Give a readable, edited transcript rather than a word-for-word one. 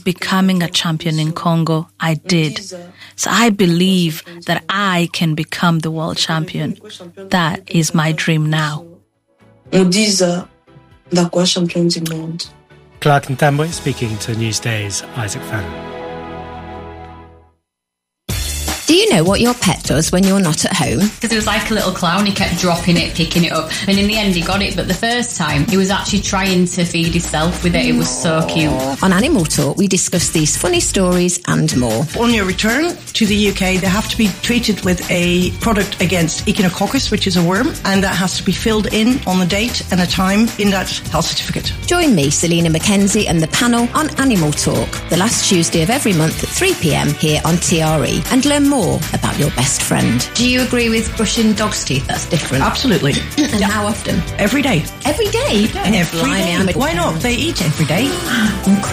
becoming a champion in Congo, I did. So I believe that I can become the world champion. That is my dream now. Clark Ntambwe speaking to Newsday's Isaac Fan. Do you know what your pet does when you're not at home? Because he was like a little clown, he kept dropping it, picking it up, and in the end he got it, but the first time he was actually trying to feed himself with it. It was so cute. On Animal Talk, we discuss these funny stories and more. On your return to the UK, they have to be treated with a product against Echinococcus, which is a worm, and that has to be filled in on the date and a time in that health certificate. Join me, Selena McKenzie, and the panel on Animal Talk, the last Tuesday of every month at 3 p.m. here on TRE, and learn more about your best friend. Do you agree with brushing dogs' teeth? That's different. Absolutely. And how often? Every day. Every day? Every day. Why not? They eat every day. Incredible.